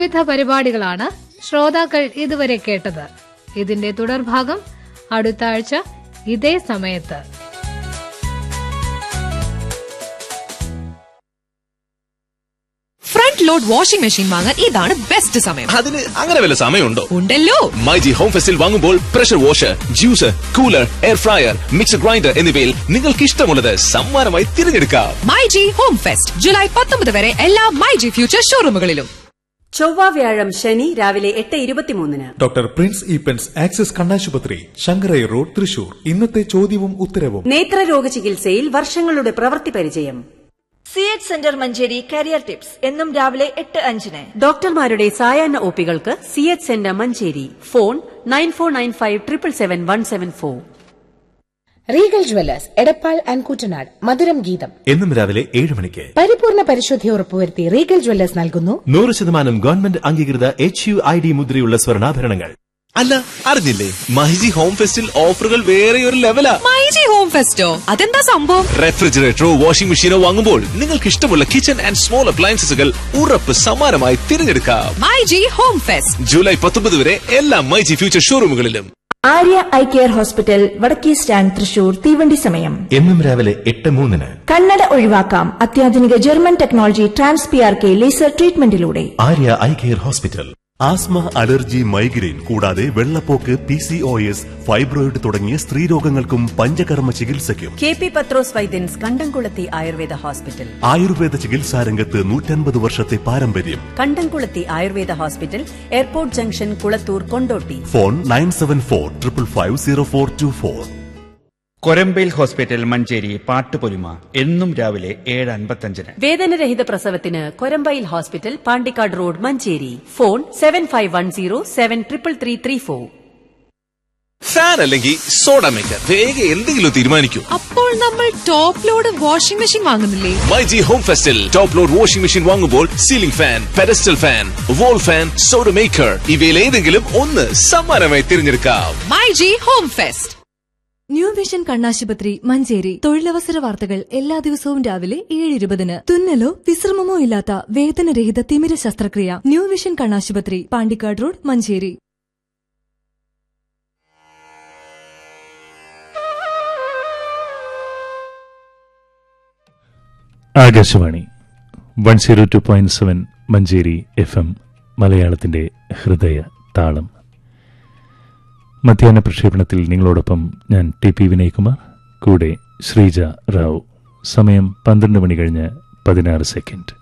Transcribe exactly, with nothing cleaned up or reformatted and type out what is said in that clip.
വിവിധ പരിപാടികളാണ് ശ്രോതാക്കൾ ഇതുവരെ കേട്ടത്. ഇതിന്റെ തുടർഭാഗം അടുത്ത ആഴ്ച ഇതേ സമയത്ത്. ഫ്രണ്ട് ലോഡ് വാഷിംഗ് മെഷീൻ വാങ്ങാൻ ഇതാണ് ബെസ്റ്റ് സമയം. അതിന് അങ്ങനെ വല്ല സമയമുണ്ടോ? ഉണ്ടല്ലോ. മൈജി ഹോം ഫെസ്റ്റിൽ വാങ്ങുമ്പോൾ pressure washer, juicer, cooler, air fryer, mixer grinder എന്നിവയിൽ നിങ്ങൾക്ക് ഇഷ്ടമുള്ളത് സമ്മാനമായി തിരഞ്ഞെടുക്കാം. മൈജി ഹോം ഫെസ്റ്റ് ജൂലൈ പത്തൊമ്പത് വരെ എല്ലാ മൈജി ഫ്യൂച്ചർ ഷോറൂമുകളിലും. ചൊവ്വ വ്യാഴം ശനി രാവിലെ എട്ട് ഇരുപത്തിമൂന്നിന് ഡോക്ടർ പ്രിൻസ് ഈപ്പൻസ് ആക്സിസ് കണ്ണാശുപത്രി, ശങ്കരൈ റോഡ്, തൃശൂർ. ഇന്നത്തെ ചോദ്യവും ഉത്തരവും. നേത്രരോഗ ചികിത്സയിൽ വർഷങ്ങളുടെ പ്രവൃത്തി പരിചയം. C H centre Manjeri career tips എന്നും രാവിലെ എട്ട് അഞ്ചിന്. ഡോക്ടർമാരുടെ സായാഹ്ന ഒപികൾക്ക് C H centre Manjeri. Phone nine four nine five triple seven one seven four. Regal Jewellers Edappal and Koottanad മധുരം ഗീതം എന്നും രാവിലെ ഏഴ് മണിക്ക്. പരിപൂർണ പരിശുദ്ധി ഉറപ്പുവരുത്തി റീഗൽ ജ്വല്ലേഴ്സ് നൽകുന്നു നൂറ് ശതമാനം ഗവൺമെന്റ് അംഗീകൃത എച്ച് യു ഐ ഡി മുദ്രയുള്ള സ്വർണ്ണാഭരണങ്ങൾ. അല്ല, അറിഞ്ഞില്ലേ? മൈജി ഹോം ഫെസ്റ്റിൽ ഓഫറുകൾ വേറെ ഒരു ലെവലാ. മൈജി ഹോം ഫെസ്റ്റോ? അതെന്താ സംഭവം? റെഫ്രിജറേറ്ററോ വാഷിംഗ് മെഷീനോ വാങ്ങുമ്പോൾ നിങ്ങൾക്ക് ഇഷ്ടമുള്ള കിച്ചൺ ആൻഡ് സ്മോൾ അപ്ലയൻസസുകൾ ഉറപ്പ് സമ്മാനമായി തിരഞ്ഞെടുക്കാം. മൈജി ഹോം ഫെസ്റ്റ് ജൂലൈ പത്തൊമ്പത് വരെ എല്ലാ myG future ഷോറൂമുകളിലും. Arya eye care hospital, വടക്കേ സ്റ്റാൻഡ്, തൃശൂർ. തീവണ്ടി സമയം എന്നും രാവിലെ എട്ട് മൂന്നിന്. കണ്ണട ഒഴിവാക്കാം അത്യാധുനിക German technology trans P R K laser ട്രീറ്റ്മെന്റിലൂടെ. Arya eye care hospital. Asthma, allergy, migraine കൂടാതെ വെള്ളപ്പോക്ക്, P C O S, fibroid തുടങ്ങിയ സ്ത്രീരോഗങ്ങൾക്കും പഞ്ചകർമ്മ ചികിത്സയ്ക്കും കെ പി പത്രോസ് വൈദ്യൻസ് കണ്ടംകുളത്തി ആയുർവേദ ഹോസ്പിറ്റൽ. ആയുർവേദ ചികിത്സാരംഗത്ത് നൂറ്റൻപത് വർഷത്തെ പാരമ്പര്യം. കണ്ടംകുളത്തി Ayurveda hospital, airport junction, Kulathur, Kondotty. Phone nine seven four triple five zero four to four. Korambayil hospital Manjeri Pattupolima എന്നും രാവിലെ ഏഴ് അൻപത്തഞ്ചിന്. വേദനരഹിത പ്രസവത്തിന് Korambayil hospital, Pandikkad road, Manjeri. Phone seven five one zero seven triple three three four. Fan അല്ലെങ്കിൽ സോഡ മേക്കർ, വേഗം എന്തെങ്കിലും തീരുമാനിക്കൂ. അപ്പോൾ നമ്മൾ top load washing machine വാങ്ങുന്നില്ലേ? MyG home ഫെസ്റ്റിൽ top load washing machine വാങ്ങുമ്പോൾ ceiling fan, pedestal fan, wall fan, soda maker ഇവയിൽ ഏതെങ്കിലും ഒന്ന് സമ്മാനമായി തിരഞ്ഞെടുക്കാം. MyG home fest. New vision കണ്ണാശുപത്രി മഞ്ചേരി. തൊഴിലവസര വാർത്തകൾ എല്ലാ ദിവസവും രാവിലെ ഏഴ് ഇരുപതിന്. തുന്നലോ വിശ്രമമോ ഇല്ലാത്ത വേദനരഹിത തിമിര ശസ്ത്രക്രിയ. ന്യൂ വിഷൻ കണ്ണാശുപത്രി, Pandikkad road, Manjeri. Akashvani one zero two point seven Manjeri F M, മലയാളത്തിന്റെ ഹൃദയ താളം. മധ്യാഹ്ന പ്രക്ഷേപണത്തിൽ നിങ്ങളോടൊപ്പം ഞാൻ ടി പി വിനയ്കുമാർ, കൂടെ ശ്രീജ റാവു. സമയം പന്ത്രണ്ട് മണി കഴിഞ്ഞ് പതിനാറ് സെക്കൻഡ്.